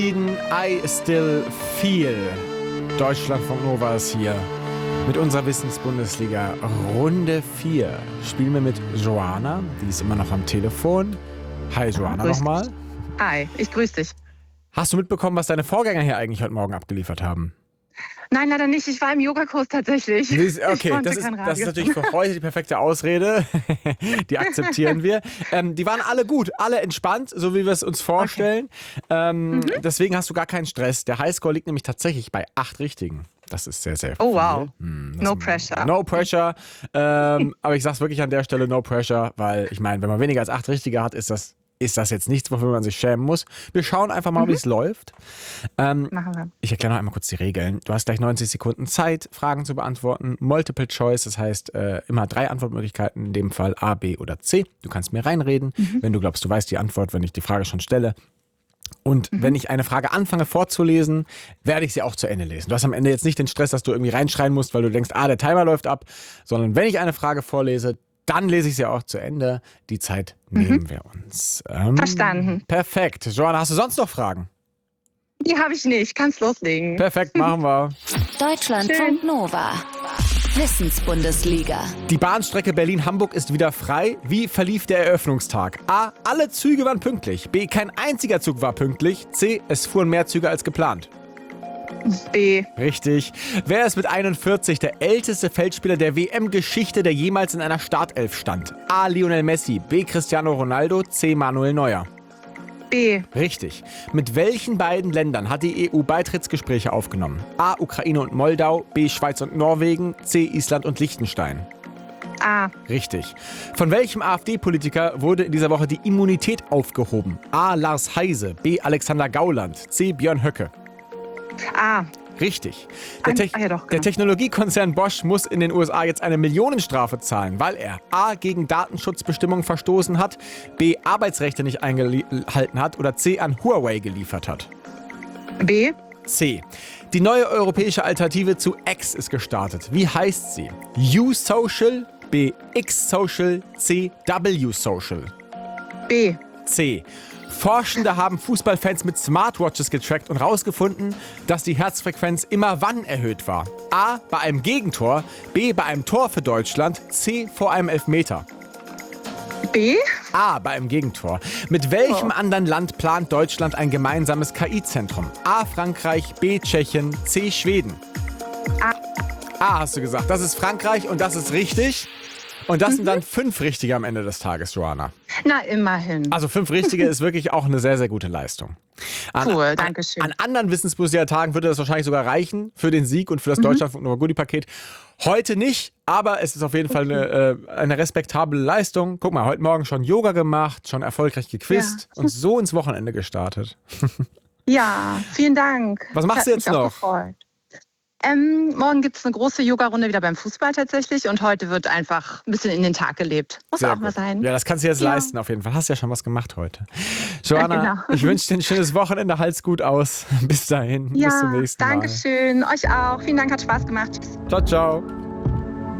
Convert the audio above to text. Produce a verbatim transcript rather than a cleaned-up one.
I Still Feel. Deutschlandfunk Nova ist hier. Mit unserer Wissensbundesliga Runde vier spielen wir mit Joanna. Die ist immer noch am Telefon. Hi Joanna nochmal. Hi, ich grüße dich. Hast du mitbekommen, was deine Vorgänger hier eigentlich heute Morgen abgeliefert haben? Nein, leider nicht. Ich war im Yogakurs tatsächlich. Okay, das ist, das ist natürlich für heute die perfekte Ausrede. Die akzeptieren wir. Ähm, die waren alle gut, alle entspannt, so wie wir es uns vorstellen. Okay. Ähm, mhm. Deswegen hast du gar keinen Stress. Der Highscore liegt nämlich tatsächlich bei acht Richtigen. Das ist sehr, sehr viel. Oh, wow. Hm, no pressure. No pressure. Ähm, aber ich sag's wirklich an der Stelle no pressure, weil ich meine, wenn man weniger als acht Richtige hat, ist das ist das jetzt nichts, wofür man sich schämen muss. Wir schauen einfach mal, mhm. wie es läuft. Ähm, Machen wir. Ich erkläre noch einmal kurz die Regeln. Du hast gleich neunzig Sekunden Zeit, Fragen zu beantworten. Multiple Choice, das heißt äh, immer drei Antwortmöglichkeiten, in dem Fall A, B oder C. Du kannst mir reinreden, mhm. wenn du glaubst, du weißt die Antwort, wenn ich die Frage schon stelle. Und mhm. wenn ich eine Frage anfange vorzulesen, werde ich sie auch zu Ende lesen. Du hast am Ende jetzt nicht den Stress, dass du irgendwie reinschreien musst, weil du denkst, ah, der Timer läuft ab, sondern wenn ich eine Frage vorlese, dann lese ich sie auch zu Ende. Die Zeit nehmen mhm. wir uns. Ähm, Verstanden. Perfekt. Joanna, hast du sonst noch Fragen? Die habe ich nicht. Kannst loslegen. Perfekt, machen wir. Deutschlandfunk Nova. Wissensbundesliga. Die Bahnstrecke Berlin-Hamburg ist wieder frei. Wie verlief der Eröffnungstag? A. Alle Züge waren pünktlich. B. Kein einziger Zug war pünktlich. C. Es fuhren mehr Züge als geplant. B. Richtig. Wer ist mit einundvierzig der älteste Feldspieler der W M-Geschichte, der jemals in einer Startelf stand? A. Lionel Messi. B. Cristiano Ronaldo. C. Manuel Neuer. B. Richtig. Mit welchen beiden Ländern hat die E U Beitrittsgespräche aufgenommen? A. Ukraine und Moldau. B. Schweiz und Norwegen. C. Island und Liechtenstein. A. Richtig. Von welchem AfD-Politiker wurde in dieser Woche die Immunität aufgehoben? A. Lars Heise. B. Alexander Gauland. C. Björn Höcke. A. Richtig. Der, Ein, Te- ah, ja doch, genau. der Technologiekonzern Bosch muss in den U S A jetzt eine Millionenstrafe zahlen, weil er A. gegen Datenschutzbestimmungen verstoßen hat, B. Arbeitsrechte nicht eingehalten hat oder C. an Huawei geliefert hat. B. C. Die neue europäische Alternative zu X ist gestartet. Wie heißt sie? U-Social, B. X-Social, C. W-Social. B. C. Forschende haben Fußballfans mit Smartwatches getrackt und herausgefunden, dass die Herzfrequenz immer wann erhöht war. A. Bei einem Gegentor, B. Bei einem Tor für Deutschland, C. Vor einem Elfmeter. B. A. Bei einem Gegentor. Mit welchem oh. anderen Land plant Deutschland ein gemeinsames K I-Zentrum? A. Frankreich, B. Tschechien, C. Schweden. A. A hast du gesagt. Das ist Frankreich und das ist richtig. Und das mhm. sind dann fünf Richtige am Ende des Tages, Joanna. Na, immerhin. Also fünf Richtige ist wirklich auch eine sehr, sehr gute Leistung. An, cool, danke schön. An, an anderen Wissensbundesliga-Tagen würde das wahrscheinlich sogar reichen für den Sieg und für das mhm. Deutschlandfunk-Nova-Goodie-Paket. Heute nicht, aber es ist auf jeden Fall eine, äh, eine respektable Leistung. Guck mal, heute Morgen schon Yoga gemacht, schon erfolgreich gequizt ja. und so ins Wochenende gestartet. Ja, vielen Dank. Was machst du jetzt noch? Ähm, morgen gibt es eine große Yoga-Runde wieder beim Fußball tatsächlich und heute wird einfach ein bisschen in den Tag gelebt. Muss Sehr auch gut. mal sein. Ja, das kannst du jetzt ja. leisten auf jeden Fall. Hast ja schon was gemacht heute. Joanna, ja, genau. ich wünsche dir ein schönes Wochenende. Halt's gut aus. Bis dahin. Ja, bis zum nächsten Mal. Dankeschön. Euch auch. Vielen Dank, hat Spaß gemacht. Tschüss. Ciao, ciao.